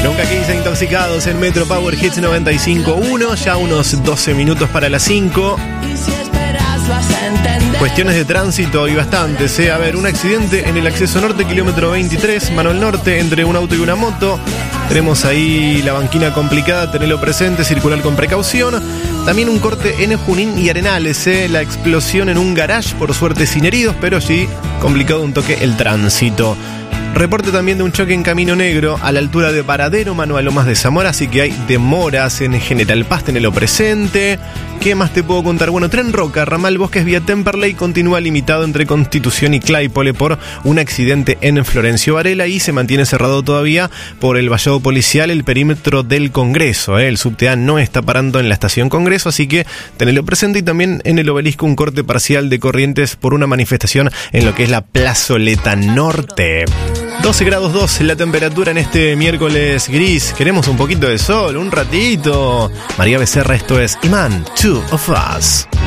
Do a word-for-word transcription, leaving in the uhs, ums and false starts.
Nunca quince intoxicados en Metro Power Hits noventa y cinco punto uno, ya unos doce minutos para las cinco. Cuestiones de tránsito y bastantes, ¿eh? A ver, un accidente en el acceso norte, kilómetro veintitrés, Manuel Norte, entre un auto y una moto. Tenemos ahí la banquina complicada, tenelo presente, circular con precaución. También un corte en Junín y Arenales, ¿eh? La explosión en un garage, por suerte sin heridos, pero sí complicado un toque el tránsito. Reporte también de un choque en Camino Negro a la altura de Paradero, Manuel Lomas de Zamora, así que hay demoras en General Paz, tenelo presente. ¿Qué más te puedo contar? Bueno, Tren Roca, ramal Bosques vía Temperley, continúa limitado entre Constitución y Claypole por un accidente en Florencio Varela y se mantiene cerrado todavía por el vallado policial el perímetro del Congreso, ¿eh? El subte A no está parando en la estación Congreso, así que tenelo presente. Y también en el Obelisco un corte parcial de Corrientes por una manifestación en lo que es la Plazoleta Norte. doce grados dos la temperatura en este miércoles gris. Queremos un poquito de sol, un ratito. María Becerra, esto es Iman, Two of Us.